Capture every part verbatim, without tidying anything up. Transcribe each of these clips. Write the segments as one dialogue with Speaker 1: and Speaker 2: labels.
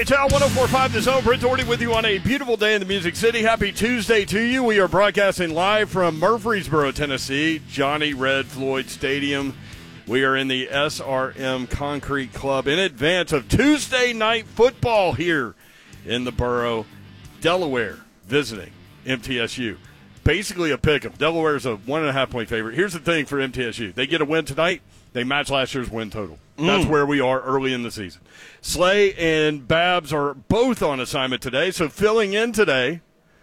Speaker 1: H L one oh four point five The Zone. Brent Doherty with you on a beautiful day in the Music City. Happy Tuesday to you. We are broadcasting live from Murfreesboro, Tennessee, Johnny Red Floyd Stadium. We are in the S R M Concrete Club in advance of Tuesday night football here in the borough. Delaware visiting M T S U. Basically a pick-em. Delaware's a one and a half point favorite. Here's the thing for M T S U. They get a win tonight. They match last year's win total. That's mm. where we are early in the season. Slay and Babs are both on assignment today, so filling in today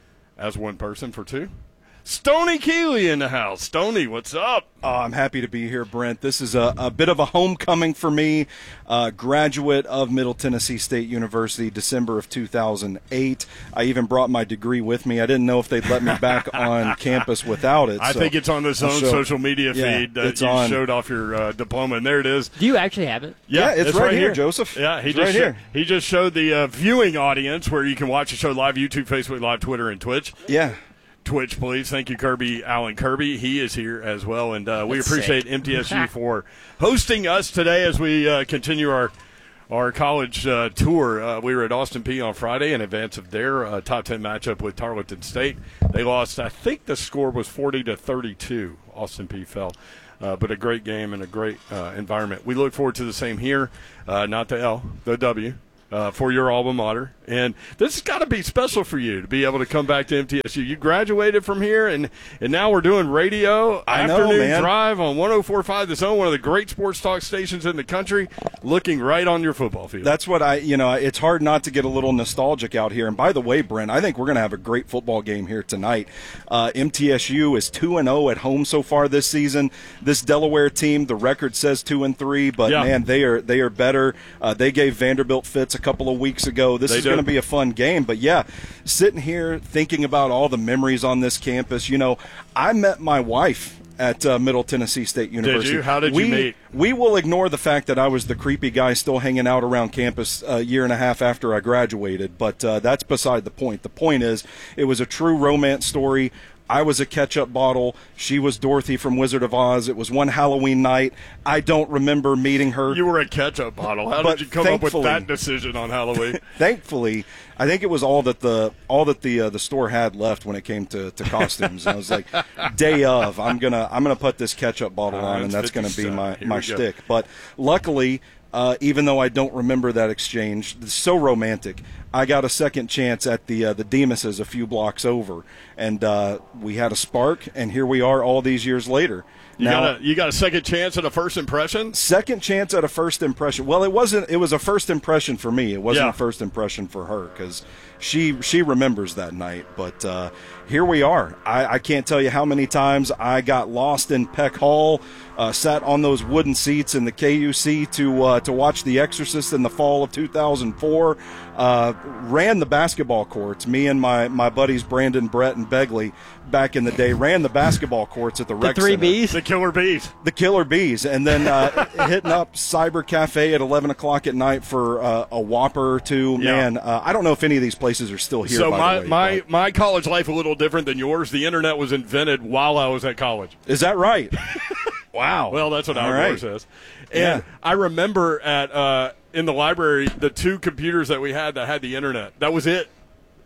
Speaker 1: as one person for two. Stoney Keeley in the house. Stoney, what's up?
Speaker 2: Oh, I'm happy to be here, Brent. This is a, a bit of a homecoming for me. Uh, graduate of Middle Tennessee State University, December of two thousand eight. I even brought my degree with me. I didn't know if they'd let me back on campus without it.
Speaker 1: I so think it's on the Zone social media
Speaker 2: yeah,
Speaker 1: feed that you
Speaker 2: on.
Speaker 1: showed off your uh, diploma, and there it is.
Speaker 3: Do you actually have it?
Speaker 2: Yeah, yeah it's, it's right, right here, here, Joseph.
Speaker 1: Yeah, he
Speaker 2: it's
Speaker 1: just
Speaker 2: right
Speaker 1: sh-
Speaker 2: here.
Speaker 1: He just showed the uh, viewing audience where you can watch the show live, YouTube, Facebook Live, Twitter, and Twitch.
Speaker 2: Yeah.
Speaker 1: Twitch, please. Thank you, Kirby, Alan Kirby. He is here as well, and uh, we
Speaker 3: That's
Speaker 1: appreciate
Speaker 3: sick.
Speaker 1: M T S U for hosting us today as we uh, continue our our college uh, tour. Uh, we were at Austin Peay on Friday in advance of their uh, top ten matchup with Tarleton State. They lost, I think the score was forty to thirty-two. Austin Peay fell. Uh, but a great game and a great uh, environment. We look forward to the same here, uh, not the L, the W. Uh, for your alma mater. And this has got to be special for you to be able to come back to M T S U. You graduated from here, and, and now we're doing radio,
Speaker 2: I know,
Speaker 1: afternoon
Speaker 2: man.
Speaker 1: drive on one oh four point five The Zone, one of the great sports talk stations in the country, looking right on your football field.
Speaker 2: That's what I, you know, it's hard not to get a little nostalgic out here. And by the way, Brent, I think we're going to have a great football game here tonight. Uh, M T S U is two and oh at home so far this season. This Delaware team, the record says two and three, but,
Speaker 1: yeah.
Speaker 2: man, they are they are better. Uh, they gave Vanderbilt fits a couple of weeks ago. This
Speaker 1: they
Speaker 2: is going to
Speaker 1: do.
Speaker 2: be a fun game. But, yeah, sitting here thinking about all the memories on this campus, you know, I met my wife at uh, Middle Tennessee State University.
Speaker 1: Did you? How did
Speaker 2: we,
Speaker 1: you meet?
Speaker 2: We will ignore the fact that I was the creepy guy still hanging out around campus a year and a half after I graduated, but uh, that's beside the point. The point is, it was a true romance story. I was a ketchup bottle. She was Dorothy from Wizard of Oz. It was one Halloween night. I don't remember meeting her.
Speaker 1: You were a ketchup bottle. How
Speaker 2: But
Speaker 1: did you come up with
Speaker 2: thankfully-
Speaker 1: that decision on Halloween?
Speaker 2: Thankfully, I think it was all that the all that the uh, the store had left when it came to, to costumes. And I was like, day of, I'm gonna I'm gonna put this ketchup bottle
Speaker 1: All right,
Speaker 2: on, and that's gonna be
Speaker 1: fifty-seven.
Speaker 2: my
Speaker 1: Here
Speaker 2: my
Speaker 1: we go.
Speaker 2: shtick. But luckily, uh, even though I don't remember that exchange, it's so romantic. I got a second chance at the uh, the Demases a few blocks over, and uh, we had a spark, and here we are all these years later.
Speaker 1: You,
Speaker 2: now,
Speaker 1: got a, you got a second chance at a first impression?
Speaker 2: Second chance at a first impression. Well, it wasn't. It was a first impression for me. It wasn't
Speaker 1: Yeah.
Speaker 2: a first impression for her because she she remembers that night. But uh, here we are. I, I can't tell you how many times I got lost in Peck Hall, uh, sat on those wooden seats in the K U C to uh, to watch The Exorcist in the fall of two thousand four. Uh, ran the basketball courts. Me and my, my buddies Brandon, Brett, and Begley back in the day ran the basketball courts at the
Speaker 3: The
Speaker 2: rec
Speaker 3: three
Speaker 2: center.
Speaker 3: B's?
Speaker 1: The Killer Bees.
Speaker 2: The Killer Bees, and then uh, hitting up Cyber Cafe at eleven o'clock at night for uh, a Whopper or two.
Speaker 1: Yeah.
Speaker 2: Man, uh, I don't know if any of these places are still here.
Speaker 1: So
Speaker 2: by
Speaker 1: my,
Speaker 2: the way,
Speaker 1: my,
Speaker 2: but-
Speaker 1: my college life a little different than yours. The internet was invented while I was at college.
Speaker 2: is that right? Wow.
Speaker 1: Well, that's what
Speaker 2: All
Speaker 1: Al Gore
Speaker 2: right.
Speaker 1: says. And
Speaker 2: Yeah.
Speaker 1: I remember at uh, in the library the two computers that we had that had the internet. That was it.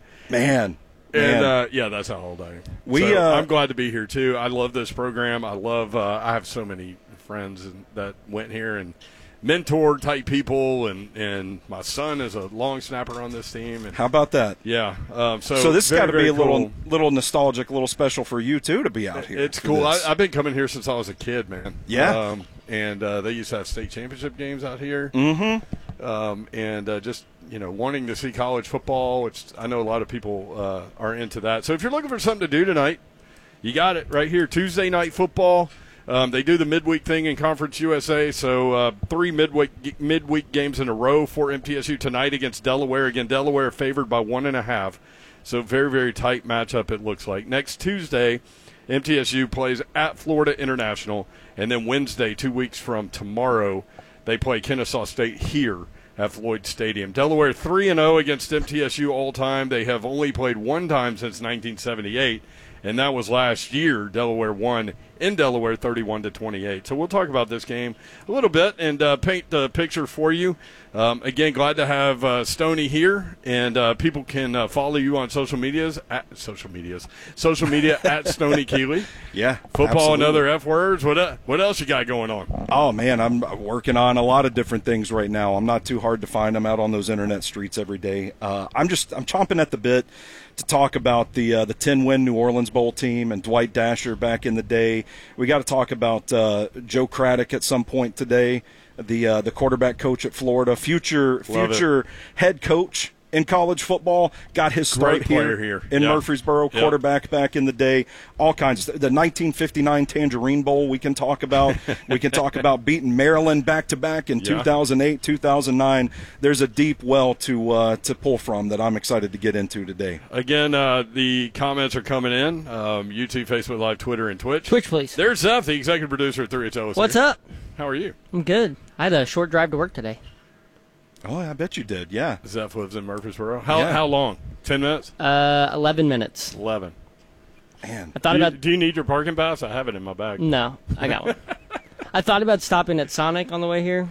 Speaker 2: Man.
Speaker 1: And
Speaker 2: Man.
Speaker 1: uh, yeah, that's how old I am.
Speaker 2: We,
Speaker 1: So
Speaker 2: uh,
Speaker 1: I'm glad to be here too. I love this program. I love. Uh, I have so many friends and, that went here and mentor type people, and, and my son is a long snapper on this team. And
Speaker 2: How about that?
Speaker 1: yeah, um, so
Speaker 2: So this has
Speaker 1: very,
Speaker 2: got to be
Speaker 1: very
Speaker 2: a little
Speaker 1: cool.
Speaker 2: little nostalgic, a little special for you too to be out here.
Speaker 1: It's
Speaker 2: for
Speaker 1: cool. I,
Speaker 2: this.
Speaker 1: I've been coming here since I was a kid, man.
Speaker 2: Yeah.
Speaker 1: Um, and uh, they used to have state championship games out here.
Speaker 2: Mm-hmm.
Speaker 1: Um, and uh, just, you know, wanting to see college football, which I know a lot of people uh, are into that. So if you're looking for something to do tonight, you got it right here. Tuesday night football. Um, they do the midweek thing in Conference U S A, so uh, three midweek midweek games in a row for M T S U tonight against Delaware. Again, Delaware favored by one and a half, so very, very tight matchup it looks like. Next Tuesday, M T S U plays at Florida International, and then Wednesday, two weeks from tomorrow, they play Kennesaw State here at Floyd Stadium. Delaware three and oh against M T S U all time. They have only played one time since nineteen seventy-eight, and that was last year. Delaware won in Delaware, thirty-one to twenty-eight. So we'll talk about this game a little bit and uh, paint the picture for you. Um, again, glad to have uh, Stoney here, and uh, people can uh, follow you on social medias at social medias, social media at Stoney Keeley.
Speaker 2: Yeah,
Speaker 1: football
Speaker 2: absolutely.
Speaker 1: and other F words. What uh, what else you got going on?
Speaker 2: Oh man, I'm working on a lot of different things right now. I'm not too hard to find. I'm out on those internet streets every day. Uh, I'm just I'm chomping at the bit to talk about the uh, the ten win New Orleans Bowl team and Dwight Dasher back in the day. We got to talk about uh, Joe Craddock at some point today. The uh, the quarterback coach at Florida, future
Speaker 1: Love
Speaker 2: future
Speaker 1: it.
Speaker 2: head coach in college football, got his start
Speaker 1: Great
Speaker 2: here,
Speaker 1: player here.
Speaker 2: in
Speaker 1: Yep.
Speaker 2: Murfreesboro,
Speaker 1: Yep.
Speaker 2: quarterback back in the day, all kinds of the nineteen fifty-nine Tangerine Bowl we can talk about. We can talk about beating Maryland back-to-back in
Speaker 1: Yeah.
Speaker 2: two thousand eight, two thousand nine. There's a deep well to uh, to pull from that I'm excited to get into today.
Speaker 1: Again, uh, the comments are coming in. Um, YouTube, Facebook Live, Twitter, and Twitch.
Speaker 3: Twitch, please.
Speaker 1: There's Zeph, the executive producer at three H L.
Speaker 3: What's up?
Speaker 1: How are you?
Speaker 3: I'm good. I had a short drive to work today.
Speaker 2: Oh, I bet you did, yeah.
Speaker 1: Zeph lives in Murfreesboro. How
Speaker 2: Yeah.
Speaker 1: how long? Ten minutes?
Speaker 3: Uh, eleven minutes.
Speaker 1: Eleven.
Speaker 2: Man.
Speaker 3: I thought
Speaker 1: do, you,
Speaker 3: about.
Speaker 1: do you need your parking pass? I have it in my bag.
Speaker 3: No, I got one. I thought about stopping at Sonic on the way here.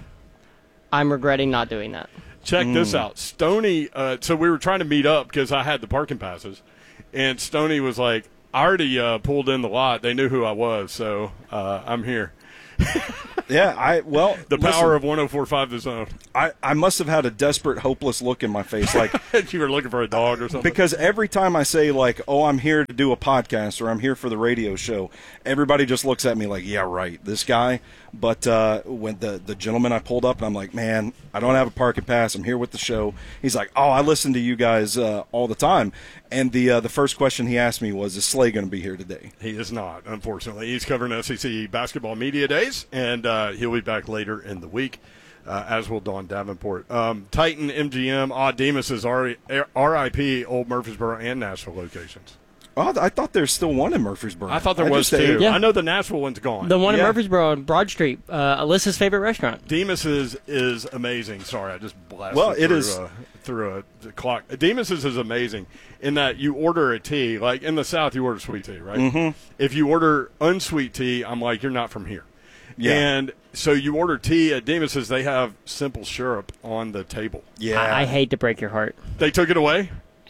Speaker 3: I'm regretting not doing that.
Speaker 1: Check this out. Stoney, uh, so we were trying to meet up because I had the parking passes, and Stoney was like, I already uh, pulled in the lot. They knew who I was, so uh, I'm here.
Speaker 2: Yeah, I well
Speaker 1: The
Speaker 2: listen,
Speaker 1: power of one oh four point five The Zone.
Speaker 2: I, I must have had a desperate, hopeless look in my face, like
Speaker 1: You were looking for a dog or something?
Speaker 2: because every time I say like, "Oh, I'm here to do a podcast" or "I'm here for the radio show," everybody just looks at me like, "Yeah, right, this guy." But uh, when the the gentleman I pulled up, and I'm like, "Man, I don't have a parking pass. I'm here with the show." He's like, "Oh, I listen to you guys uh, all the time." And the uh, the first question he asked me was, "Is Slay going to be here today?"
Speaker 1: He is not, unfortunately. He's covering S E C basketball media days, and uh, he'll be back later in the week, uh, as will Dawn Davenport. Um, Titan, M G M, Odd Demas is R I P Old Murfreesboro and Nashville locations.
Speaker 2: Oh, I thought there's still one in Murfreesboro.
Speaker 1: I thought there was
Speaker 2: just-
Speaker 1: two.
Speaker 3: Yeah.
Speaker 1: I know the Nashville one's gone.
Speaker 3: The one in
Speaker 2: Yeah.
Speaker 3: Murfreesboro on Broad Street, uh, Alyssa's favorite restaurant.
Speaker 1: Demas is, is amazing. Sorry, I just blasted
Speaker 2: Well, it
Speaker 1: through,
Speaker 2: is-
Speaker 1: Uh, through a the clock. Demas is, is amazing in that you order a tea. Like in the South, you order sweet tea, right? Mm-hmm. If you order unsweet tea, I'm like, you're not from here.
Speaker 2: Yeah.
Speaker 1: And so you order tea at Demas's, they have simple syrup on the table.
Speaker 2: Yeah,
Speaker 3: I, I hate to break your heart.
Speaker 1: They took it away?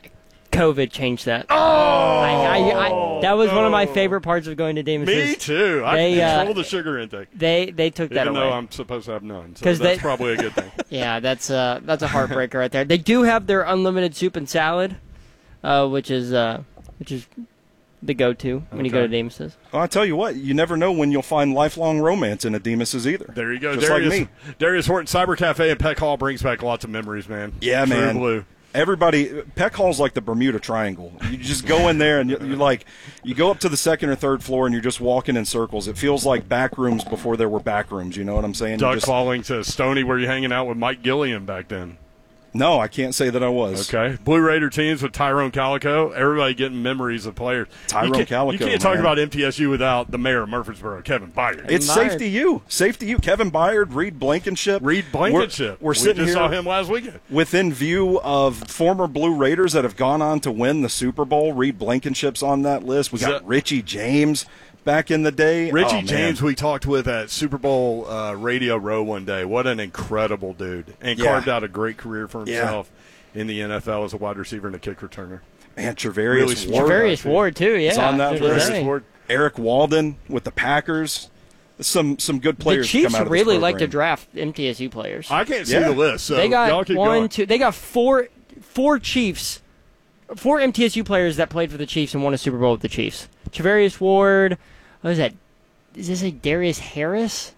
Speaker 3: COVID changed that. Oh, I, I, I, that was one of my favorite parts of going to Damas's.
Speaker 1: Me too. I
Speaker 3: They, uh,
Speaker 1: control the sugar intake.
Speaker 3: They they took that
Speaker 1: Even
Speaker 3: away.
Speaker 1: though I'm supposed to have none. So
Speaker 3: 'Cause
Speaker 1: that's
Speaker 3: they-
Speaker 1: probably a good thing.
Speaker 3: Yeah, that's uh that's a heartbreaker right there. They do have their unlimited soup and salad, uh, which is uh which is the go-to when you go
Speaker 1: Okay.
Speaker 3: to Damas's.
Speaker 2: Well, I tell you what, you never know when you'll find lifelong romance in a Demas's either.
Speaker 1: There you go.
Speaker 2: Just
Speaker 1: Darius,
Speaker 2: like me.
Speaker 1: Darius Horton, Cyber Cafe and Peck Hall brings back lots of memories, man.
Speaker 2: Yeah,
Speaker 1: True
Speaker 2: man.
Speaker 1: Blue.
Speaker 2: Everybody, Peck Hall's like the Bermuda Triangle. You just go in there and you, you like, you go up to the second or third floor and you're just walking in circles. It feels like back rooms before there were back rooms. You know what I'm saying? You
Speaker 1: Doug
Speaker 2: just-
Speaker 1: calling to Stoney, were you hanging out with Mike Gilliam back then?
Speaker 2: No, I can't say that I was.
Speaker 1: Okay. Blue Raider teams with Tyrone Calico. Everybody getting memories of players.
Speaker 2: Tyrone
Speaker 1: you can't,
Speaker 2: Calico,
Speaker 1: You can't talk
Speaker 2: man.
Speaker 1: about M T S U without the mayor of Murfreesboro, Kevin Byard.
Speaker 2: It's
Speaker 3: Byard.
Speaker 2: safety you, safety you. Kevin Byard, Reed Blankenship.
Speaker 1: Reed Blankenship.
Speaker 2: We're, we're
Speaker 1: we
Speaker 2: sitting
Speaker 1: just
Speaker 2: here
Speaker 1: saw him last weekend.
Speaker 2: within view of former Blue Raiders that have gone on to win the Super Bowl. Reed Blankenship's on that list. We got
Speaker 1: Is that-
Speaker 2: Richie James back in the day.
Speaker 1: Richie
Speaker 2: Oh, man.
Speaker 1: James, we talked with at Super Bowl uh, Radio Row one day. What an incredible dude. And
Speaker 2: Yeah.
Speaker 1: carved out a great career for
Speaker 2: Yeah.
Speaker 1: himself in the N F L as a wide receiver and a kick returner.
Speaker 2: Man, Travarius
Speaker 1: Really
Speaker 2: Ward.
Speaker 3: Various Ward too, yeah.
Speaker 2: It's on that
Speaker 3: I was gonna
Speaker 2: list.
Speaker 3: say.
Speaker 1: Ward.
Speaker 2: Eric Walden with the Packers. Some some good
Speaker 3: The
Speaker 2: players
Speaker 3: Chiefs
Speaker 2: come out of this
Speaker 3: really like to
Speaker 2: program.
Speaker 3: draft M T S U players.
Speaker 1: I can't see
Speaker 2: Yeah.
Speaker 1: the list, so
Speaker 3: they
Speaker 1: y'all
Speaker 3: got
Speaker 1: keep
Speaker 3: one,
Speaker 1: going.
Speaker 3: two. They got four, four Chiefs, four M T S U players that played for the Chiefs and won a Super Bowl with the Chiefs. Travarius Ward. What is that? Is this a Darius Harris?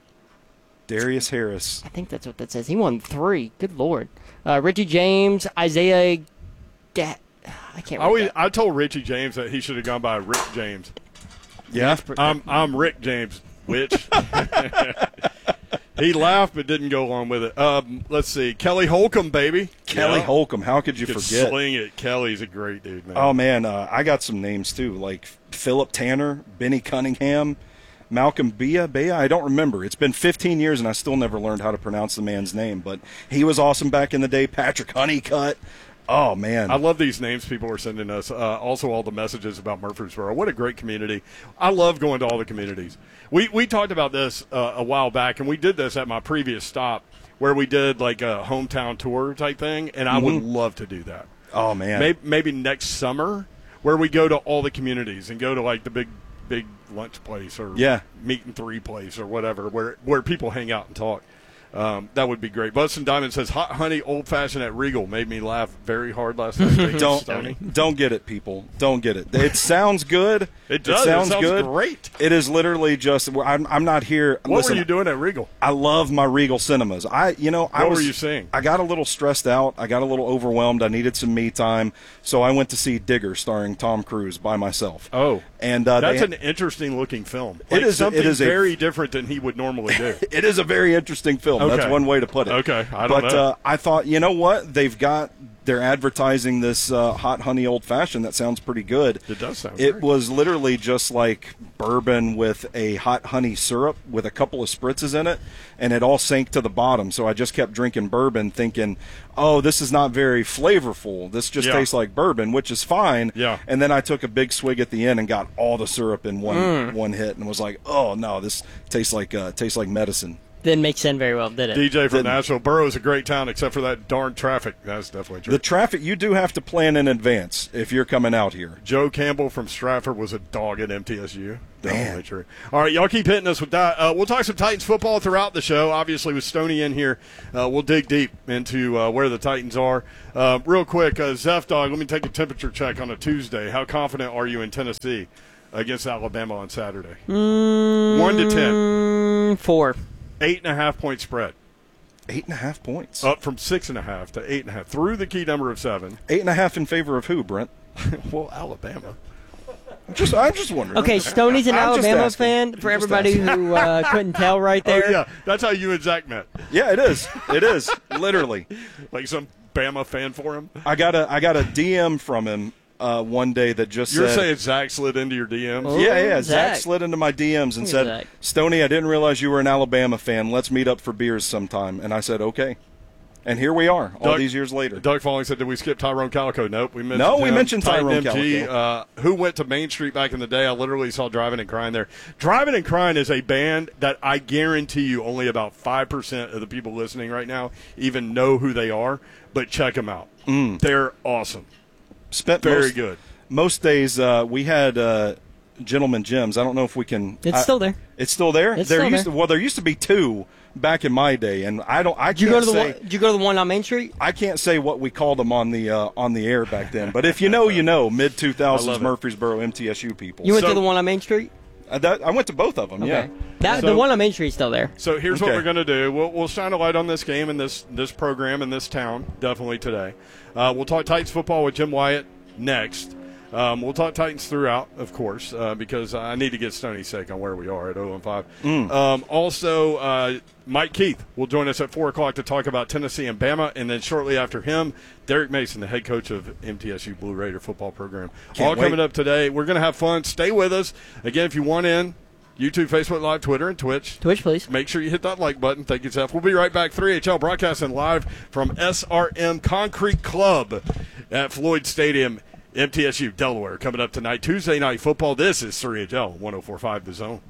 Speaker 2: Darius Harris.
Speaker 3: I think that's what that says. He won three. Good lord. Uh, Richie James, Isaiah. Ga- I can't.
Speaker 1: I,
Speaker 3: Read
Speaker 1: always,
Speaker 3: that.
Speaker 1: I told Richie James that he should have gone by Rick James.
Speaker 2: Yeah.
Speaker 1: I'm I'm Rick James, which he laughed but didn't go along with it. Um, let's see, Kelly Holcomb, baby.
Speaker 2: Kelly
Speaker 1: Yeah.
Speaker 2: Holcomb. How could you
Speaker 1: Could
Speaker 2: forget?
Speaker 1: sling it. Kelly's a great dude, man.
Speaker 2: Oh man, uh, I got some names too, like Philip Tanner, Benny Cunningham, Malcolm Bia. Bia, I don't remember. It's been fifteen years, and I still never learned how to pronounce the man's name. But he was awesome back in the day. Patrick Honeycutt. Oh, man.
Speaker 1: I love these names people are sending us. Uh, also, all the messages about Murfreesboro. What a great community. I love going to all the communities. We we talked about this uh, a while back, and we did this at my previous stop where we did like a hometown tour type thing, and I mm-hmm. would love to do that.
Speaker 2: Oh, man.
Speaker 1: Maybe, maybe next summer where we go to all the communities and go to like the big big lunch place or
Speaker 2: yeah.
Speaker 1: meet and three place or whatever where, where people hang out and talk. Um, that would be great. Bustin' Diamond says, hot honey old fashioned at Regal made me laugh very hard last night.
Speaker 2: don't don't get it, people. Don't get it. It sounds good.
Speaker 1: It does.
Speaker 2: It sounds,
Speaker 1: it sounds
Speaker 2: good.
Speaker 1: Great.
Speaker 2: It is literally just. I'm, I'm not here.
Speaker 1: What
Speaker 2: Listen,
Speaker 1: were you doing at Regal?
Speaker 2: I love my Regal cinemas. I you know I
Speaker 1: what
Speaker 2: was.
Speaker 1: were you seeing?
Speaker 2: I got a little stressed out. I got a little overwhelmed. I needed some me time, so I went to see Digger, starring Tom Cruise, by myself.
Speaker 1: Oh,
Speaker 2: and uh,
Speaker 1: that's
Speaker 2: they,
Speaker 1: an interesting looking film. Like
Speaker 2: it is
Speaker 1: something
Speaker 2: it is
Speaker 1: very
Speaker 2: a,
Speaker 1: different than he would normally do.
Speaker 2: It is a very interesting film.
Speaker 1: Okay.
Speaker 2: That's one way to put it.
Speaker 1: Okay, I don't
Speaker 2: but,
Speaker 1: know.
Speaker 2: uh, I thought, you know what? They've got, they're advertising this uh, hot honey old fashioned. That sounds pretty good.
Speaker 1: It does sound
Speaker 2: It
Speaker 1: great.
Speaker 2: was literally just like bourbon with a hot honey syrup with a couple of spritzes in it, and it all sank to the bottom. So I just kept drinking bourbon thinking, oh, this is not very flavorful. This just
Speaker 1: yeah.
Speaker 2: tastes like bourbon, which is fine.
Speaker 1: Yeah.
Speaker 2: And then I took a big swig at the end and got all the syrup in one
Speaker 3: Mm.
Speaker 2: one hit and was like, oh, no, this tastes like uh, tastes like medicine.
Speaker 3: Didn't make sense very well, did it?
Speaker 1: D J from
Speaker 2: Didn't.
Speaker 1: Nashville. Burroughs a great town, except for that darn traffic. That's definitely true.
Speaker 2: The traffic, you do have to plan in advance if you're coming out here.
Speaker 1: Joe Campbell from Stratford was a dog at M T S U. Definitely
Speaker 2: Man.
Speaker 1: true. All right, y'all keep hitting us with that. Uh, we'll talk some Titans football throughout the show. Obviously, with Stoney in here, uh, we'll dig deep into uh, where the Titans are. Uh, real quick, uh, Zeph Dog, let me take a temperature check on a Tuesday. How confident are you in Tennessee against Alabama on Saturday?
Speaker 3: Mm,
Speaker 1: One to ten.
Speaker 3: Four.
Speaker 1: Eight and a half point spread.
Speaker 2: Eight and a half points.
Speaker 1: Up from six and a half to eight and a half. Through the key number of seven.
Speaker 2: Eight and a half in favor of who, Brent?
Speaker 1: Well, Alabama.
Speaker 2: I'm just, I'm just wondering.
Speaker 3: Okay, Stoney's an
Speaker 2: I'm just
Speaker 3: Alabama
Speaker 2: asking.
Speaker 3: fan. For
Speaker 2: I'm just
Speaker 3: everybody
Speaker 2: asking.
Speaker 3: who uh, couldn't tell right there.
Speaker 1: Oh, yeah. That's how you and Zach met.
Speaker 2: Yeah, it is. It is. Literally.
Speaker 1: Like some Bama fan for him.
Speaker 2: I got a I got a D M from him uh, one day that just
Speaker 1: You're
Speaker 2: said,
Speaker 1: saying Zach slid into your D Ms?
Speaker 3: Oh.
Speaker 2: yeah, yeah. Zach.
Speaker 3: Zach.
Speaker 2: slid into my D Ms and
Speaker 3: Hey,
Speaker 2: said,
Speaker 3: Zach.
Speaker 2: Stoney, I didn't realize you were an Alabama fan. Let's meet up for beers sometime. And I said, okay. And here we are, all
Speaker 1: Doug-
Speaker 2: these years later.
Speaker 1: Doug Falling said, did we skip Tyrone Calico? Nope. We mentioned
Speaker 2: No, we
Speaker 1: him.
Speaker 2: mentioned
Speaker 1: Titan
Speaker 2: Tyrone
Speaker 1: M G,
Speaker 2: Calico.
Speaker 1: uh, who went to Main Street back in the day. I literally saw Driving and Crying there. Driving and Crying is a band that I guarantee you only about five percent of the people listening right now even know who they are, but check them out.
Speaker 2: Mm.
Speaker 1: They're awesome.
Speaker 2: Spent
Speaker 1: Very
Speaker 2: most,
Speaker 1: good.
Speaker 2: Most days uh, we had uh, Gentleman Gyms. I don't know if we can.
Speaker 3: It's
Speaker 2: I-
Speaker 3: still there.
Speaker 2: It's still there.
Speaker 3: It's
Speaker 2: there
Speaker 3: still
Speaker 2: used
Speaker 3: there.
Speaker 2: To, well, there used to be two back in my day, and I don't. I
Speaker 3: Did you
Speaker 2: can't
Speaker 3: go to the
Speaker 2: say.
Speaker 3: one, Did you go to the one on Main Street?
Speaker 2: I can't say what we called them on the uh, on the air back then, but if you know, you know. Mid two
Speaker 1: I
Speaker 2: thousands
Speaker 1: love it.
Speaker 2: Murfreesboro M T S U people.
Speaker 3: You went
Speaker 1: So-
Speaker 3: to the one on Main Street?
Speaker 2: Uh, that, I went to both of them.
Speaker 3: Okay.
Speaker 2: Yeah.
Speaker 3: That,
Speaker 1: So-
Speaker 3: the one on Main Street's still there.
Speaker 1: So here's what
Speaker 2: Okay.
Speaker 1: we're going to do. We'll, we'll shine a light on this game and this this program in this town, definitely today. Uh, we'll talk Titans football with Jim Wyatt next. Um, we'll talk Titans throughout, of course, uh, because I need to get Stoney's sake on where we are at oh and five.
Speaker 2: Mm.
Speaker 1: Um, also, uh, Mike Keith will join us at four o'clock to talk about Tennessee and Bama, and then shortly after him, Derek Mason, the head coach of M T S U Blue Raider football program.
Speaker 2: Can't
Speaker 1: All coming
Speaker 2: wait.
Speaker 1: up today. We're going to have fun. Stay with us. Again, if you want in, YouTube, Facebook Live, Twitter, and Twitch.
Speaker 3: Twitch, please.
Speaker 1: Make sure you hit that like button. Thank you, Zeph. We'll be right back. three H L broadcasting live from S R M Concrete Club at Floyd Stadium, M T S U, Delaware. Coming up tonight, Tuesday Night Football. This is three H L one oh four point five The Zone.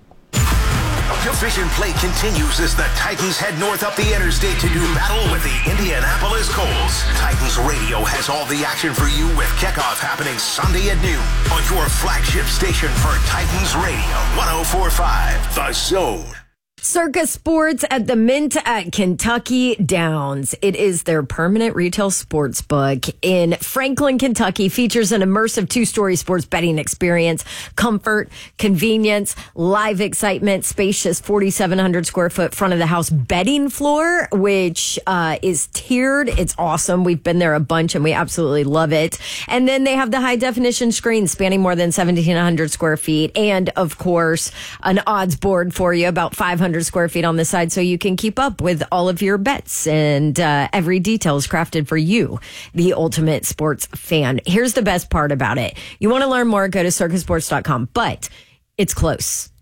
Speaker 4: Division play continues as the Titans head north up the interstate to do battle with the Indianapolis Colts. Titans Radio has all the action for you with kickoff happening Sunday at noon on your flagship station for Titans Radio, one oh four point five The Zone.
Speaker 5: Circus Sports at the Mint at Kentucky Downs. It is their permanent retail sports book in Franklin, Kentucky. Features an immersive two-story sports betting experience, comfort, convenience, live excitement, spacious forty-seven hundred square foot front of the house betting floor, which uh, is tiered. It's awesome. We've been there a bunch and we absolutely love it. And then they have the high definition screen spanning more than seventeen hundred square feet. And of course, an odds board for you, about five hundred square feet on the side, so you can keep up with all of your bets, and uh, every detail is crafted for you, the ultimate sports fan. Here's the best part about it. You want to learn more, go to circus sports dot com, but it's close.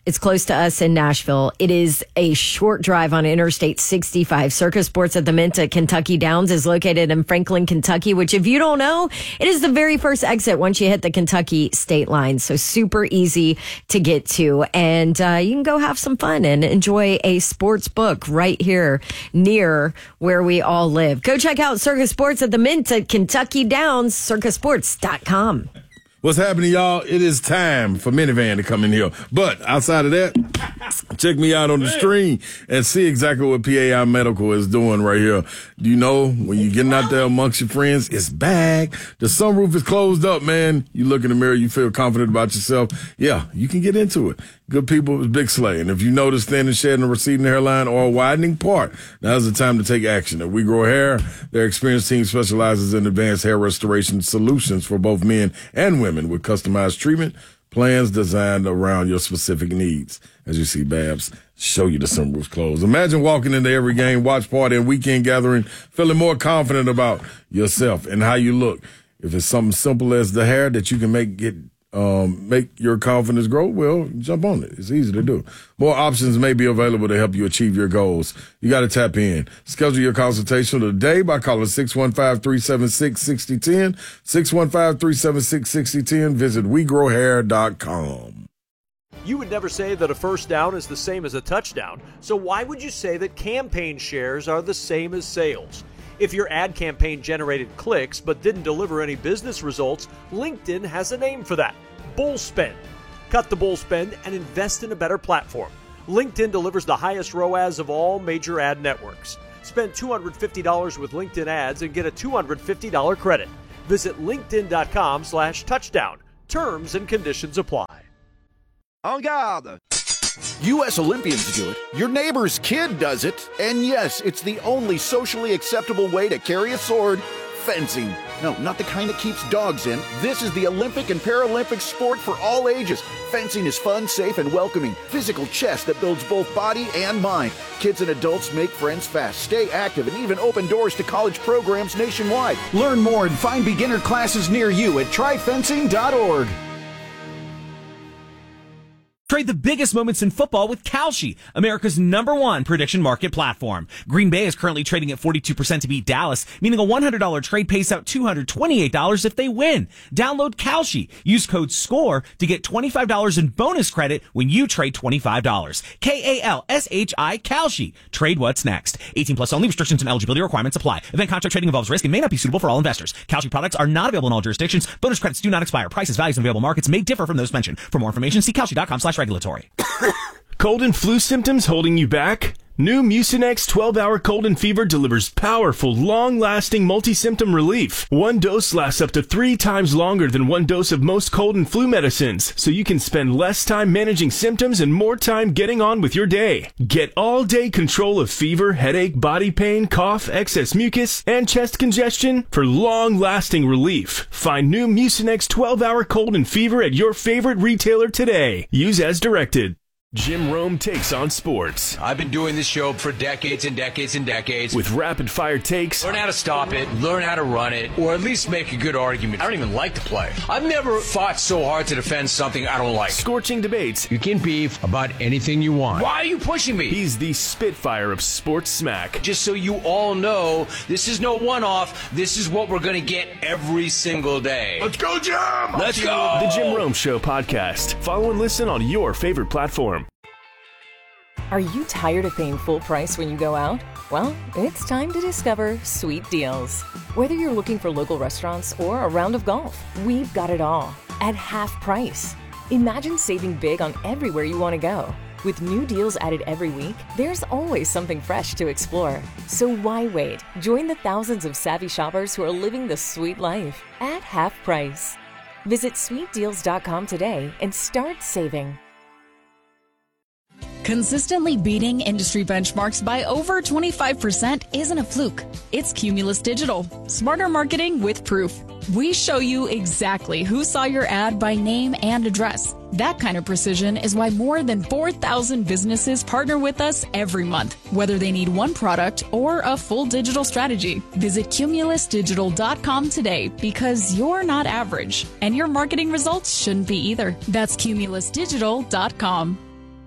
Speaker 5: It's close to us in Nashville. It is a short drive on Interstate sixty-five. Circus Sports at the Mint at Kentucky Downs is located in Franklin, Kentucky, which, if you don't know, it is the very first exit once you hit the Kentucky state line. So super easy to get to. And uh, you can go have some fun and enjoy a sports book right here near where we all live. Go check out Circus Sports at the Mint at Kentucky Downs, circus sports dot com.
Speaker 6: What's happening, y'all? It is time for Minivan to come in here. But outside of that, check me out on the stream and see exactly what P A I Medical is doing right here. Do you know when you're getting out there amongst your friends, it's back. The sunroof is closed up, man. You look in the mirror, you feel confident about yourself. Yeah, you can get into it. Good people with Big Slay. And if you notice thinning, shedding, a receding hairline, or a widening part, now's the time to take action. At We Grow Hair, their experienced team specializes in advanced hair restoration solutions for both men and women with customized treatment plans designed around your specific needs. As you see, Babs, show you the sunroof's closed. Imagine walking into every game, watch party, and weekend gathering, feeling more confident about yourself and how you look. If it's something simple as the hair that you can make get Um, make your confidence grow, well, jump on it. It's easy to do. More options may be available to help you achieve your goals. You got to tap in. Schedule your consultation today by calling six one five, three seven six, six zero one zero, six one five, three seven six, six zero one zero. Visit we grow hair dot com.
Speaker 7: You would never say that a first down is the same as a touchdown, so why would you say that campaign shares are the same as sales? If your ad campaign generated clicks but didn't deliver any business results, LinkedIn has a name for that: bull spend. Cut the bull spend and invest in a better platform. LinkedIn delivers the highest R O A S of all major ad networks. Spend two hundred fifty dollars with LinkedIn ads and get a two hundred fifty dollars credit. Visit linkedin.com slash touchdown. Terms and conditions apply.
Speaker 8: En garde! U S Olympians do it, your neighbor's kid does it, and yes, it's the only socially acceptable way to carry a sword: fencing. No, not the kind that keeps dogs in. This is the Olympic and Paralympic sport for all ages. Fencing is fun, safe, and welcoming. Physical chess that builds both body and mind. Kids and adults make friends fast, stay active, and even open doors to college programs nationwide. Learn more and find beginner classes near you at try fencing dot org.
Speaker 9: Trade the biggest moments in football with Kalshi, America's number one prediction market platform. Green Bay is currently trading at forty-two percent to beat Dallas, meaning a one hundred dollars trade pays out two hundred twenty-eight dollars if they win. Download Kalshi. Use code SCORE to get twenty-five dollars in bonus credit when you trade twenty-five dollars. K A L S H I, Kalshi. Trade what's next. eighteen plus only. Restrictions and eligibility requirements apply. Event contract trading involves risk and may not be suitable for all investors. Kalshi products are not available in all jurisdictions. Bonus credits do not expire. Prices, values, and available markets may differ from those mentioned. For more information, see kalshi.com slash regulatory.
Speaker 10: Cold and flu symptoms holding you back? New Mucinex twelve hour cold and fever delivers powerful, long-lasting multi-symptom relief. One dose lasts up to three times longer than one dose of most cold and flu medicines, so you can spend less time managing symptoms and more time getting on with your day. Get all-day control of fever, headache, body pain, cough, excess mucus, and chest congestion for long-lasting relief. Find new Mucinex twelve hour cold and fever at your favorite retailer today. Use as directed. Jim Rome takes on sports.
Speaker 11: I've been doing this show for decades and decades and decades.
Speaker 10: With rapid-fire takes.
Speaker 11: Learn how to stop it, learn how to run it, or at least make a good argument. I don't even like to play. I've never fought so hard to defend something I don't like.
Speaker 10: Scorching debates.
Speaker 11: You can beef about anything you want. Why are you pushing me?
Speaker 10: He's the Spitfire of sports smack.
Speaker 11: Just so you all know, this is no one-off. This is what we're going to get every single day.
Speaker 10: Let's go, Jim!
Speaker 11: Let's go!
Speaker 10: The Jim Rome Show podcast. Follow and listen on your favorite platform.
Speaker 12: Are you tired of paying full price when you go out? Well, it's time to discover Sweet Deals. Whether you're looking for local restaurants or a round of golf, we've got it all at half price. Imagine saving big on everywhere you want to go. With new deals added every week, there's always something fresh to explore. So why wait? Join the thousands of savvy shoppers who are living the sweet life at half price. Visit sweet deals dot com today and start saving.
Speaker 13: Consistently beating industry benchmarks by over twenty-five percent isn't a fluke. It's Cumulus Digital. Smarter marketing with proof. We show you exactly who saw your ad by name and address. That kind of precision is why more than four thousand businesses partner with us every month, whether they need one product or a full digital strategy. Visit cumulus digital dot com today because you're not average, and your marketing results shouldn't be either. That's cumulus digital dot com.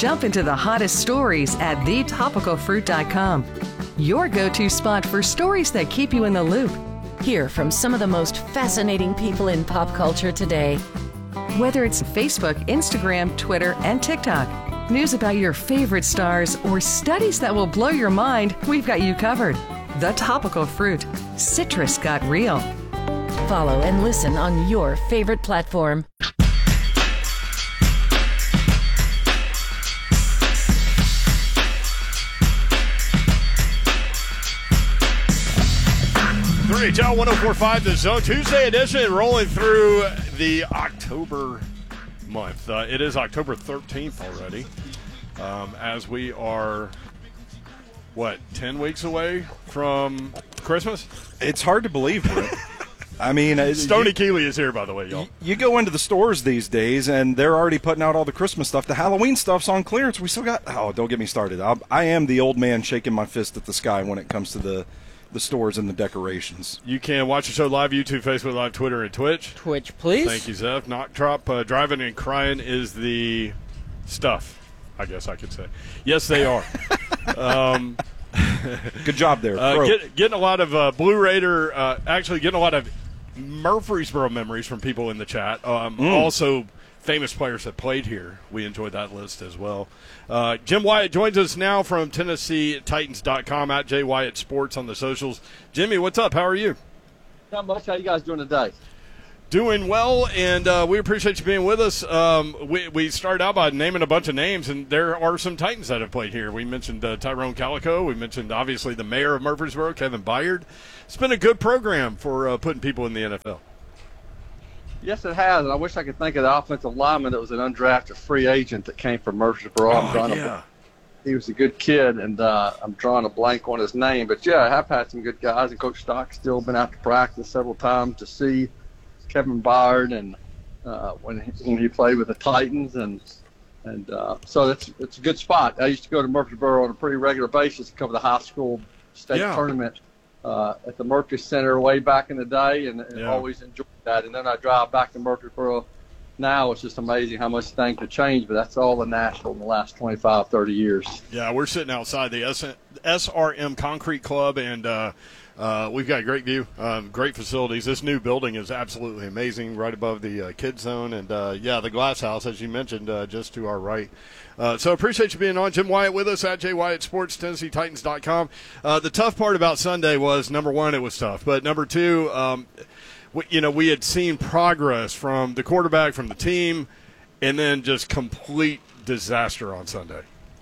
Speaker 14: Jump into the hottest stories at the topical fruit dot com. Your go-to spot for stories that keep you in the loop.
Speaker 5: Hear from some of the most fascinating people in pop culture today.
Speaker 14: Whether it's Facebook, Instagram, Twitter, and TikTok, news about your favorite stars, or studies that will blow your mind, we've got you covered. The Topical Fruit. Citrus got real.
Speaker 5: Follow and listen on your favorite platform.
Speaker 1: three H L one oh four point five, the Zone Tuesday edition, rolling through the October month. Uh, it is October thirteenth already, um, as we are, what, ten weeks away from Christmas?
Speaker 2: It's hard to believe, Brent. I mean, uh,
Speaker 1: Stoney
Speaker 2: you,
Speaker 1: Keeley is here, by the way, y'all.
Speaker 2: You go into the stores these days, and they're already putting out all the Christmas stuff. The Halloween stuff's on clearance. We still got – oh, don't get me started. I, I am the old man shaking my fist at the sky when it comes to the – the stores and the decorations.
Speaker 1: You can watch the show live, YouTube, Facebook Live, Twitter, and Twitch.
Speaker 3: Twitch, please.
Speaker 1: Thank you, Zeph. Knock Drop, uh, Driving and Crying is the stuff, I guess I could say. Yes, they are. um,
Speaker 2: Good job there.
Speaker 1: Uh, get, getting a lot of uh, Blue Raider, uh, actually getting a lot of Murfreesboro memories from people in the chat. Um,
Speaker 2: Mm.
Speaker 1: Also, famous players that played here. We enjoyed that list as well. Uh, Jim Wyatt joins us now from Tennessee Titans dot com, at Jay Wyatt Sports on the socials. Jimmy, what's up? How are you?
Speaker 15: Not much. How you guys doing today?
Speaker 1: Doing well, and uh, we appreciate you being with us. Um, we, we started out by naming a bunch of names, and there are some Titans that have played here. We mentioned uh, Tyrone Calico. We mentioned, obviously, the mayor of Murfreesboro, Kevin Byard. It's been a good program for uh, putting people in the N F L.
Speaker 15: Yes, it has. And I wish I could think of the offensive lineman that was an undrafted free agent that came from Murfreesboro. I'm
Speaker 1: Oh,
Speaker 15: drawing
Speaker 1: yeah.
Speaker 15: a, he was a good kid, and uh, I'm drawing a blank on his name. But, yeah, I have had some good guys, and Coach Stock's still been out to practice several times to see Kevin Byard and uh, when, he, when he played with the Titans. And and uh, so it's, it's a good spot. I used to go to Murfreesboro on a pretty regular basis to cover the high school state
Speaker 1: Yeah.
Speaker 15: tournament uh, at the Murphy Center way back in the day, and, and
Speaker 1: Yeah.
Speaker 15: always enjoyed that. And then I drive back to Murfreesboro now. It's just amazing how much things have changed, but that's all in Nashville in the last twenty-five, thirty years.
Speaker 1: Yeah, we're sitting outside the S R M Concrete Club, and uh, uh, we've got a great view, um, great facilities. This new building is absolutely amazing, right above the uh, kids zone, and uh, yeah, the Glass House, as you mentioned, uh, just to our right. Uh, so appreciate you being on. Jim Wyatt with us at Jay Wyatt Sports, Tennessee Titans dot com. Uh, the tough part about Sunday was, number one, it was tough, but number two, um, we, you know, we had seen progress from the quarterback, from the team, and then just complete disaster on Sunday.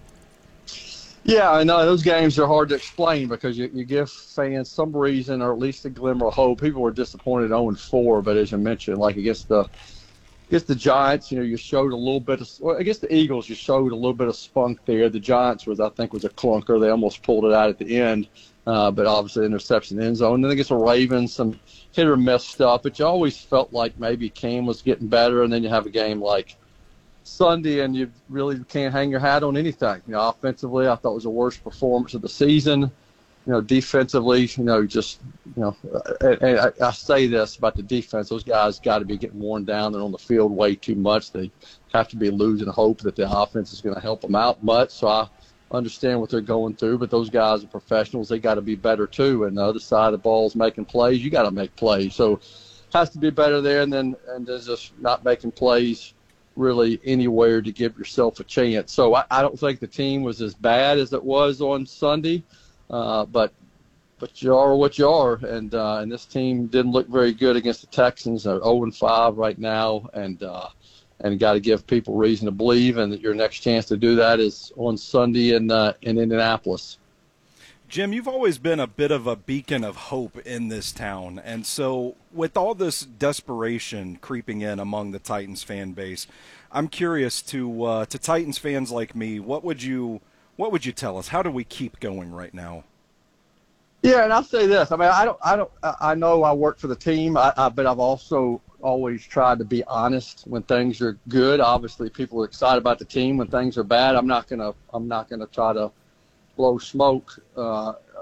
Speaker 15: Yeah, I know those games are hard to explain because you, you give fans some reason or at least a glimmer of hope. People were disappointed oh and four, but as you mentioned, like against the against the Giants, you know, you showed a little bit of well, against the Eagles, you showed a little bit of spunk there. The Giants was, I think, was a clunker. They almost pulled it out at the end, uh, but obviously interception end zone. And then against the Ravens, some hit or miss stuff, but you always felt like maybe Cam was getting better, and then you have a game like Sunday, and you really can't hang your hat on anything. You know, offensively, I thought it was the worst performance of the season. You know, defensively, you know, just, you know, and, and I, I say this about the defense, those guys got to be getting worn down and on the field way too much. They have to be losing hope that the offense is going to help them out much. So I understand what they're going through, but those guys are professionals. They got to be better too. And the other side of the ball is making plays. You got to make plays. So it has to be better there, and then and there's just not making plays really anywhere to give yourself a chance. So I, I don't think the team was as bad as it was on Sunday, uh, but but you are what you are, and uh, and this team didn't look very good against the Texans. They're oh and five right now, and uh, and got to give people reason to believe, and that your next chance to do that is on Sunday in uh, in Indianapolis.
Speaker 2: Jim, you've always been a bit of a beacon of hope in this town. And so with all this desperation creeping in among the Titans fan base, I'm curious to uh, to Titans fans like me, what would you what would you tell us? How do we keep going right now?
Speaker 15: Yeah, and I'll say this. I mean, I don't, I don't, I know I work for the team, I, I, but I've also always tried to be honest when things are good. Obviously, people are excited about the team when things are bad. I'm not gonna, I'm not gonna try to blow smoke uh,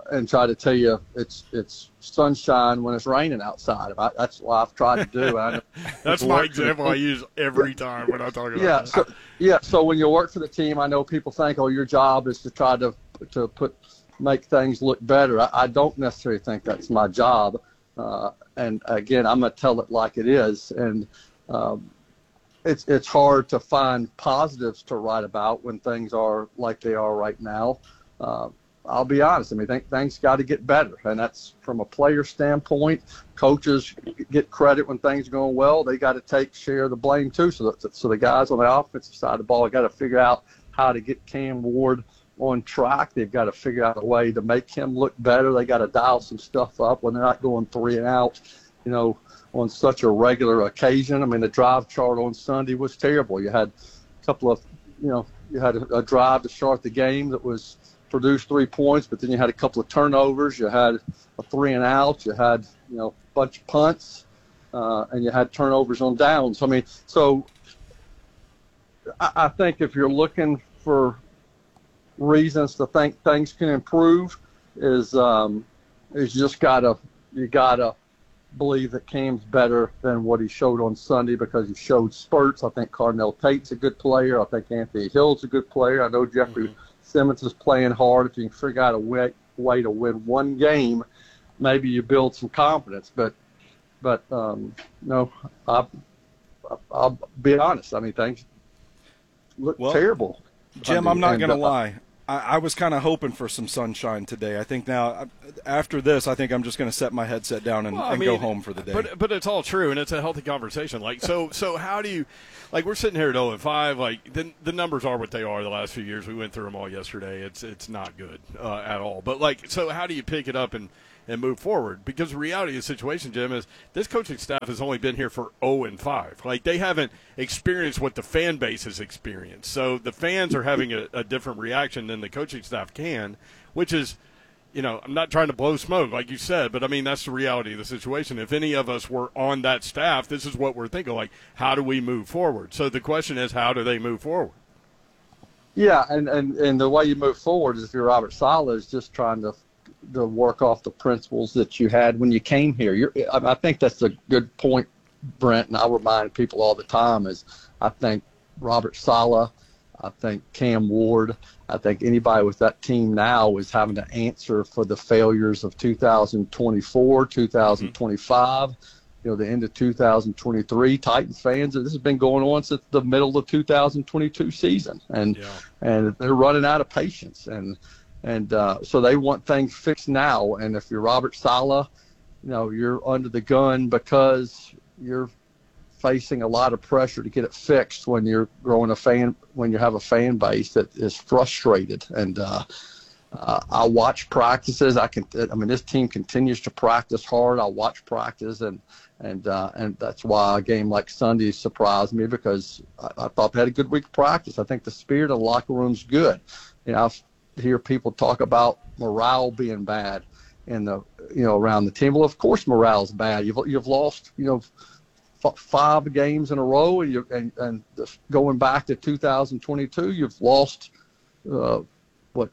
Speaker 15: and try to tell you it's it's sunshine when it's raining outside. I, that's what I've tried to do. I know
Speaker 1: that's my example I use every time when I talk about
Speaker 15: yeah,
Speaker 1: that.
Speaker 15: So, yeah. So when you work for the team, I know people think, oh, your job is to try to to put make things look better. I, I don't necessarily think that's my job. Uh, and again, I'm gonna tell it like it is. And um, it's it's hard to find positives to write about when things are like they are right now. Uh, I'll be honest. I mean, th- things got to get better, and that's from a player standpoint. Coaches get credit when things are going well. They got to take share of the blame too. So, that, so the guys on the offensive side of the ball got to figure out how to get Cam Ward on track. They've got to figure out a way to make him look better. They got to dial some stuff up when they're not going three and out, you know, on such a regular occasion. I mean, the drive chart on Sunday was terrible. You had a couple of, you know, you had a, a drive to start the game that was produced three points, but then you had a couple of turnovers. You had a three and out. You had, you know, a bunch of punts, uh, and you had turnovers on downs. I mean, so I, I think if you're looking for reasons to think things can improve, is um, is you just gotta you gotta believe that Cam's better than what he showed on Sunday, because he showed spurts. I think Cardinal Tate's a good player. I think Anthony Hill's a good player. I know Jeffrey mm-hmm. Simmons is playing hard. If you can figure out a way, way to win one game, maybe you build some confidence. But, but um, no, I'll, I'll be honest. I mean, things look
Speaker 2: well,
Speaker 15: terrible.
Speaker 2: Jim,
Speaker 15: I mean,
Speaker 2: I'm not going to
Speaker 15: uh,
Speaker 2: lie. I, I was kind of hoping for some sunshine today. I think now, after this, I think I'm just going to set my headset down and,
Speaker 1: well, I
Speaker 2: and
Speaker 1: mean,
Speaker 2: go home for the day.
Speaker 1: But but it's all true, and it's a healthy conversation. Like so so how do you, like we're sitting here at oh and five. Like the the numbers are what they are. The last few years, we went through them all yesterday. It's it's not good uh, at all. But like so, how do you pick it up and and move forward? Because the reality of the situation, Jim, is this coaching staff has only been here for oh and five. Like, they haven't experienced what the fan base has experienced. So the fans are having a, a different reaction than the coaching staff can, which is, you know, I'm not trying to blow smoke, like you said, but, I mean, that's the reality of the situation. If any of us were on that staff, this is what we're thinking, like, how do we move forward? So the question is, how do they move forward?
Speaker 15: Yeah, and, and, and the way you move forward is, if you're Robert Saleh, is just trying to to work off the principles that you had when you came here. You're, I think that's a good point, Brent, and I remind people all the time is I think Robert Saleh, I think Cam Ward, I think anybody with that team now is having to answer for the failures of two thousand twenty-four, two thousand twenty-five, you know, the end of two thousand twenty-three. Titans fans, this has been going on since the middle of the two thousand twenty-two season, and yeah. and they're running out of patience. And And uh, so they want things fixed now. And if you're Robert Saleh, you know, you're under the gun because you're facing a lot of pressure to get it fixed when you're growing a fan, when you have a fan base that is frustrated. And uh, uh, I watch practices. I can, I mean, this team continues to practice hard. I watch practice, and and uh, and that's why a game like Sunday surprised me, because I, I thought they had a good week of practice. I think the spirit of the locker room's good. You know, I've hear people talk about morale being bad in the, you know, around the team. Well, of course morale's bad. You've you've lost, you know, f- five games in a row, and you and and going back to two thousand twenty-two, you've lost uh, what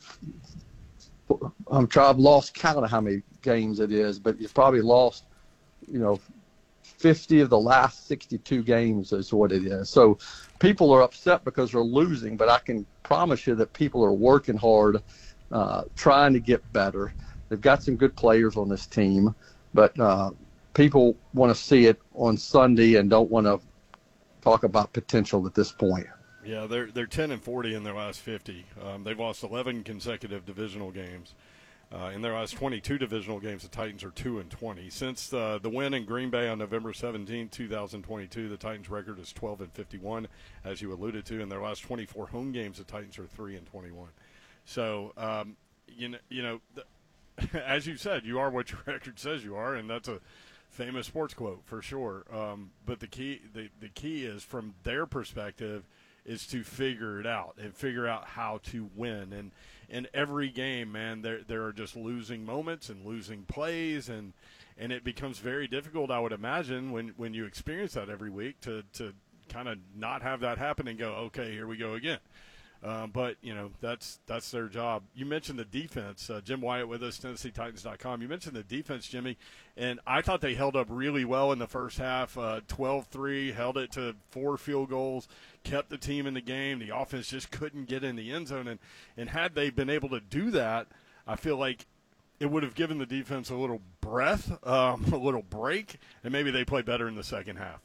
Speaker 15: I'm trying. I've lost count of how many games it is, but you've probably lost, you know, fifty of the last sixty-two games is what it is. So people are upset because they're losing, but I can promise you that people are working hard, uh, trying to get better. They've got some good players on this team, but uh, people want to see it on Sunday and don't want to talk about potential at this point.
Speaker 1: Yeah, they're they're ten and forty in their last fifty. Um, they've lost eleven consecutive divisional games. Uh, in their last twenty-two divisional games, the Titans are two and twenty. Since uh, the win in Green Bay on November seventeenth, two thousand twenty-two, the Titans' record is twelve and fifty-one, as you alluded to. In their last twenty-four home games, the Titans are three and twenty-one. So, um, you know, you know, the, as you said, you are what your record says you are, and that's a famous sports quote for sure. Um, but the key, the, the key is, from their perspective, is to figure it out and figure out how to win. And in every game, man, there there are just losing moments and losing plays, and and it becomes very difficult, I would imagine, when, when you experience that every week, to, to kind of not have that happen and go, okay, here we go again. Uh, but, you know, that's that's their job. You mentioned the defense. Uh, Jim Wyatt with us, Tennessee Titans dot com. You mentioned the defense, Jimmy, and I thought they held up really well in the first half. Uh, twelve three, held it to four field goals, kept the team in the game. The offense just couldn't get in the end zone. And, and had they been able to do that, I feel like it would have given the defense a little breath, um, a little break, and maybe they play better in the second half.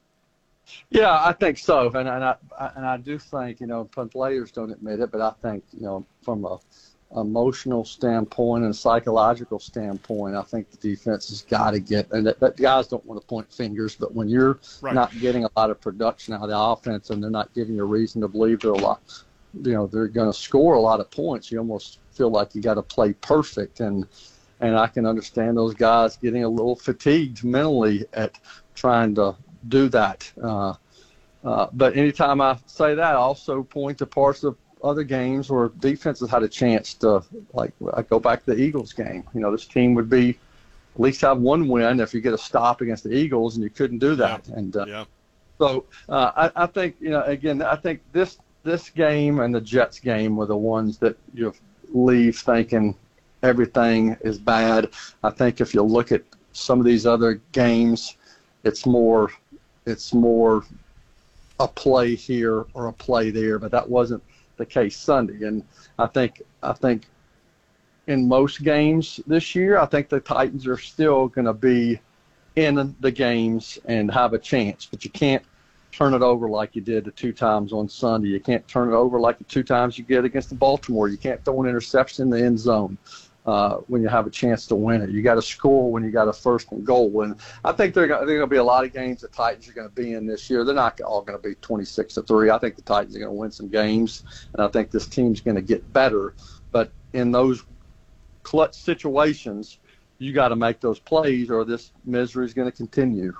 Speaker 15: Yeah, I think so, and and I and I do think, you know, players don't admit it, but I think, you know, from a emotional standpoint and a psychological standpoint, I think the defense has got to get, and that, that guys don't want to point fingers, but when you're right. not getting a lot of production out of the offense and they're not giving you a reason to believe they're a lot, you know, they're going to score a lot of points, you almost feel like you got to play perfect, and and I can understand those guys getting a little fatigued mentally at trying to do that. Uh, uh, but anytime I say that, I also point to parts of other games where defenses had a chance to, like, I go back to the Eagles game. You know, this team would be at least have one win if you get a stop against the Eagles, and you couldn't do that. Yeah. And uh,
Speaker 1: yeah.
Speaker 15: so uh, I, I think, you know, again, I think this this game and the Jets game were the ones that you leave thinking everything is bad. I think if you look at some of these other games, it's more – it's more a play here or a play there, but that wasn't the case Sunday. And I think I think in most games this year, I think the Titans are still going to be in the games and have a chance, but you can't turn it over like you did the two times on Sunday. You can't turn it over like the two times you get against the Baltimore. You can't throw an interception in the end zone uh, when you have a chance to win it. You got to score when you got a first and goal. And I think there are going to be a lot of games the Titans are going to be in this year. They're not all going to be twenty-six to three. I think the Titans are going to win some games, and I think this team's going to get better. But in those clutch situations, you got to make those plays, or this misery is going to continue.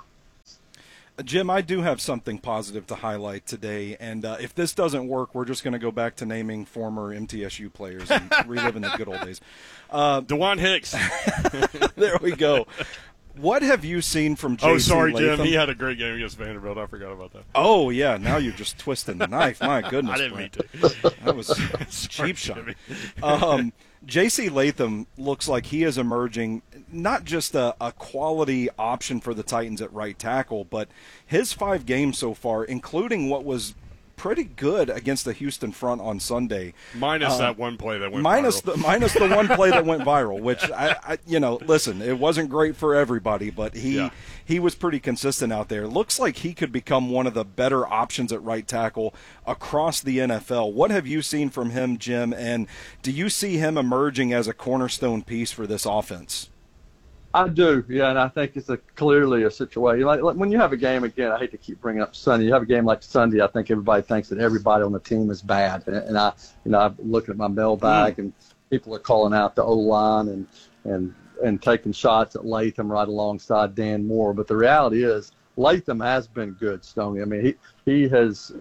Speaker 2: Jim, I do have something positive to highlight today, and uh, if this doesn't work, we're just going to go back to naming former M T S U players and reliving the good old days. Uh,
Speaker 1: DeJuan Hicks.
Speaker 2: There we go. What have you seen from J C
Speaker 1: Oh, sorry,
Speaker 2: Latham?
Speaker 1: Jim. He had a great game against Vanderbilt. I forgot about that.
Speaker 2: Oh, yeah. Now you're just twisting the knife. My goodness.
Speaker 1: I didn't
Speaker 2: Brent.
Speaker 1: mean to.
Speaker 2: That was a cheap shot. Um, J C Latham looks like he is emerging not just a, a quality option for the Titans at right tackle, but his five games so far, including what was pretty good against the Houston front on Sunday.
Speaker 1: Minus
Speaker 2: uh,
Speaker 1: that one play that went
Speaker 2: minus
Speaker 1: viral.
Speaker 2: The, minus the one play that went viral, which, I, I, you know, listen, it wasn't great for everybody, but he
Speaker 1: yeah.
Speaker 2: he was pretty consistent out there. Looks like he could become one of the better options at right tackle across the N F L. What have you seen from him, Jim, and do you see him emerging as a cornerstone piece for this offense?
Speaker 15: I do, yeah, and I think it's a clearly a situation. Like, like when you have a game, again, I hate to keep bringing up Sunday. You have a game like Sunday, I think everybody thinks that everybody on the team is bad. And, and I, you know, I'm looking at my mailbag, mm. and people are calling out the O-line and and and taking shots at Latham right alongside Dan Moore. But the reality is, Latham has been good, Stoney. I mean, he he has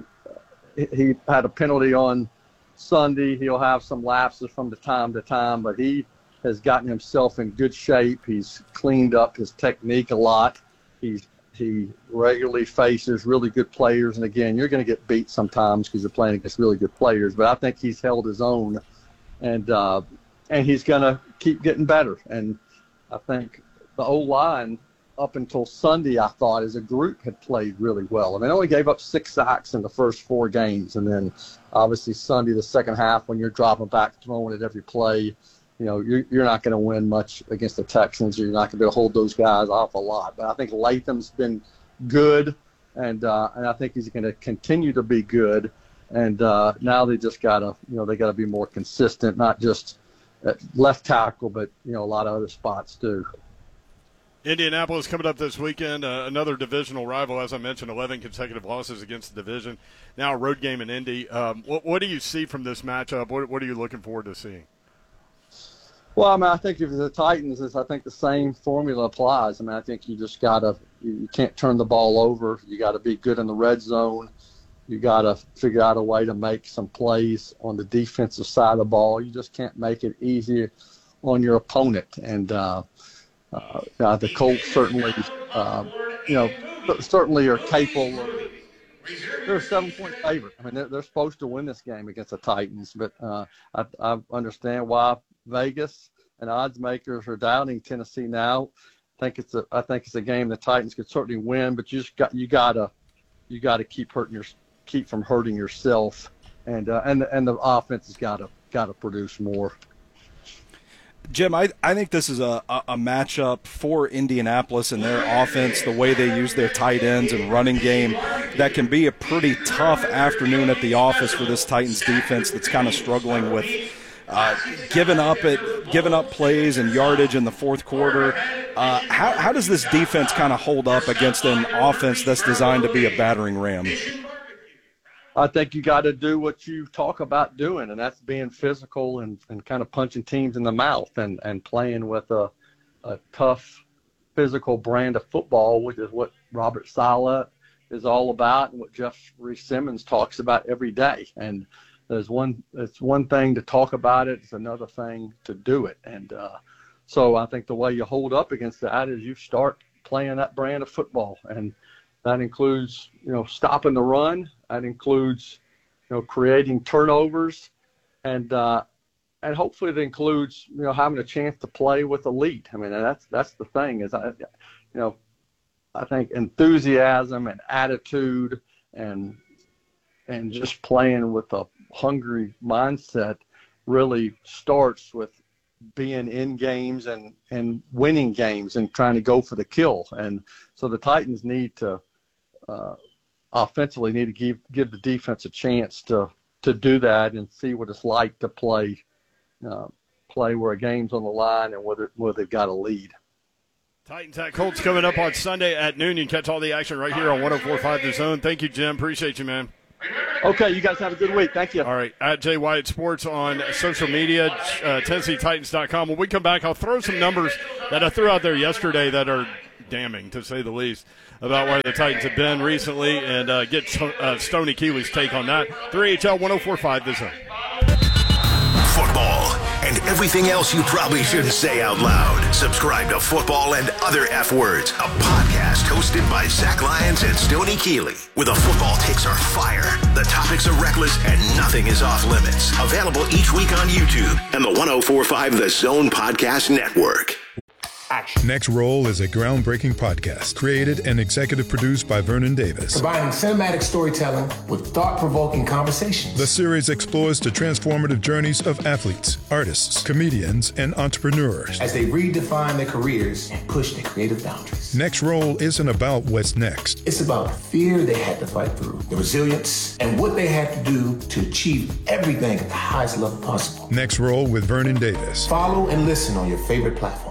Speaker 15: he had a penalty on Sunday. He'll have some lapses from the time to time, but he has gotten himself in good shape. He's cleaned up his technique a lot. He's, he regularly faces really good players. And, again, you're going to get beat sometimes because you're playing against really good players. But I think he's held his own, and uh, and he's going to keep getting better. And I think the O-line up until Sunday, I thought, as a group had played really well. I mean, they only gave up six sacks in the first four games. And then, obviously, Sunday, the second half, when you're dropping back, throwing at every play, you know, you're, you're not going to win much against the Texans, or you're not going to be able to hold those guys off a lot. But I think Latham's been good, and uh, and I think he's going to continue to be good. And uh, now they just got to, you know, they got to be more consistent, not just at left tackle, but, you know, a lot of other spots too.
Speaker 1: Indianapolis coming up this weekend, uh, another divisional rival, as I mentioned, eleven consecutive losses against the division. Now a road game in Indy. Um, what, what do you see from this matchup? What, what are you looking forward to seeing?
Speaker 15: Well, I mean, I think if the Titans, is I think the same formula applies. I mean, I think you just got to – you can't turn the ball over. You got to be good in the red zone. You got to figure out a way to make some plays on the defensive side of the ball. You just can't make it easy on your opponent. And uh, uh, the Colts certainly, uh, you know, certainly are capable of they're a seven-point favorite. I mean, they're, they're supposed to win this game against the Titans, but uh, I, I understand why Vegas and odds makers are doubting Tennessee now. I think it's a I think it's a game the Titans could certainly win, but you just got you gotta you gotta keep hurting your keep from hurting yourself, and uh, and and the offense has got to got to produce more.
Speaker 2: Jim, I, I think this is a, a, a matchup for Indianapolis and their offense, the way they use their tight ends and running game, that can be a pretty tough afternoon at the office for this Titans defense that's kind of struggling with uh, giving up it, giving up plays and yardage in the fourth quarter. Uh, how, how does this defense kind of hold up against an offense that's designed to be a battering ram?
Speaker 15: I think you got to do what you talk about doing, and that's being physical and, and kind of punching teams in the mouth and, and playing with a, a tough physical brand of football, which is what Robert Saleh is all about and what Jeff Rees-Simmons talks about every day. And there's one, it's one thing to talk about it, it's another thing to do it. And uh, so I think the way you hold up against that is you start playing that brand of football, and that includes, you know, stopping the run. That includes, you know, creating turnovers, and uh, and hopefully it includes, you know, having a chance to play with a lead. I mean, that's that's the thing is, I, you know, I think enthusiasm and attitude and and just playing with a hungry mindset really starts with being in games and, and winning games and trying to go for the kill. And so the Titans need to uh, offensively need to give give the defense a chance to to do that and see what it's like to play uh, play where a game's on the line and whether where they've got a lead.
Speaker 1: Titans at Colts coming up on Sunday at noon. You can catch all the action right here on one oh four point five The Zone. Thank you, Jim. Appreciate you, man.
Speaker 15: Okay, you guys have a good week. Thank you.
Speaker 1: All right, at Jay Wyatt Sports on social media, uh, Tennessee Titans dot com. When we come back, I'll throw some numbers that I threw out there yesterday that are damning, to say the least, about where the Titans have been recently, and uh, get uh, Stoney Keeley's take on that. three H L one oh four point five The Zone.
Speaker 4: Football and everything else you probably shouldn't say out loud. Subscribe to Football and Other F Words, a podcast hosted by Zach Lyons and Stoney Keeley, where the football takes are fire, the topics are reckless, and nothing is off limits. Available each week on YouTube and the one oh four point five The Zone Podcast Network.
Speaker 16: Action. Next Roll is a groundbreaking podcast created and executive produced by Vernon Davis.
Speaker 17: Combining cinematic storytelling with thought-provoking conversations.
Speaker 16: The series explores the transformative journeys of athletes, artists, comedians, and entrepreneurs
Speaker 17: as they redefine their careers and push their creative boundaries.
Speaker 16: Next Roll isn't about what's next.
Speaker 17: It's about the fear they had to fight through, the resilience, and what they had to do to achieve everything at the highest level possible.
Speaker 16: Next Roll with Vernon Davis.
Speaker 17: Follow and listen on your favorite platform.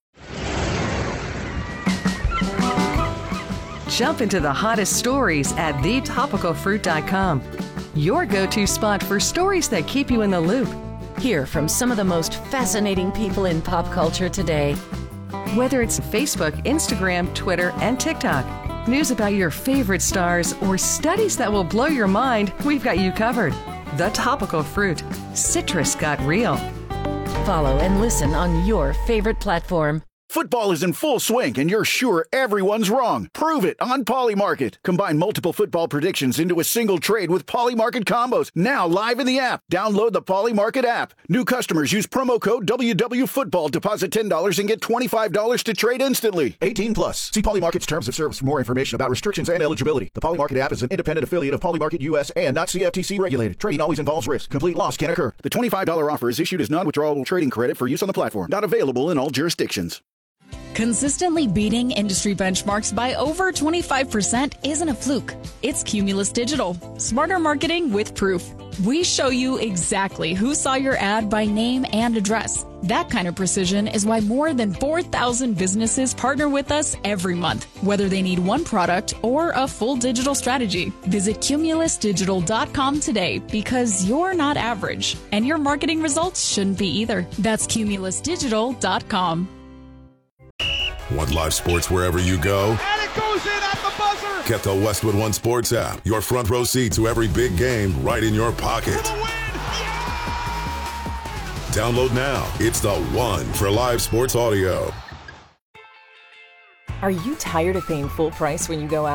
Speaker 14: Jump into the hottest stories at the topical fruit dot com. Your go-to spot for stories that keep you in the loop.
Speaker 5: Hear from some of the most fascinating people in pop culture today.
Speaker 14: Whether it's Facebook, Instagram, Twitter, and TikTok, news about your favorite stars, or studies that will blow your mind, we've got you covered. The Topical Fruit. Citrus got real.
Speaker 5: Follow and listen on your favorite platform.
Speaker 8: Football is in full swing, and you're sure everyone's wrong. Prove it on Polymarket. Combine multiple football predictions into a single trade with Polymarket combos. Now live in the app. Download the Polymarket app. New customers use promo code W W Football. Deposit ten dollars and get twenty-five dollars to trade instantly. eighteen plus. See Polymarket's terms of service for more information about restrictions and eligibility. The Polymarket app is an independent affiliate of Polymarket U S and not C F T C regulated. Trading always involves risk. Complete loss can occur. The twenty-five dollars offer is issued as non-withdrawable trading credit for use on the platform. Not available in all jurisdictions.
Speaker 13: Consistently beating industry benchmarks by over twenty-five percent isn't a fluke. It's Cumulus Digital. Smarter marketing with proof. We show you exactly who saw your ad by name and address. That kind of precision is why more than four thousand businesses partner with us every month, whether they need one product or a full digital strategy. Visit Cumulus Digital dot com today, because you're not average, and your marketing results shouldn't be either. That's Cumulus Digital dot com.
Speaker 18: Want live sports wherever you go?
Speaker 19: And it goes in at the buzzer!
Speaker 18: Get the Westwood One Sports app. Your front row seat to every big game right in your pocket.
Speaker 19: Yeah!
Speaker 18: Download now. It's the one for live sports audio.
Speaker 12: Are you tired of paying full price when you go out?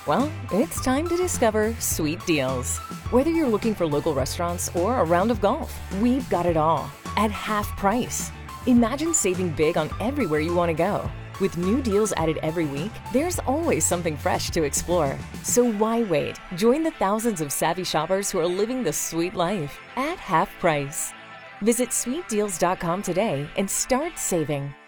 Speaker 12: Well, it's time to discover sweet deals. Whether you're looking for local restaurants or a round of golf, we've got it all at half price. Imagine saving big on everywhere you want to go. With new deals added every week, there's always something fresh to explore. So why wait? Join the thousands of savvy shoppers who are living the sweet life at half price. Visit sweet deals dot com today and start saving.